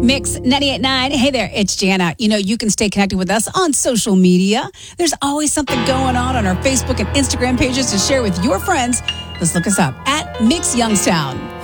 Mix 98.9. Hey there, it's Jana. You know, you can stay connected with us on social media. There's always something going on our Facebook and Instagram pages to share with your friends. Just look us up at Mix Youngstown.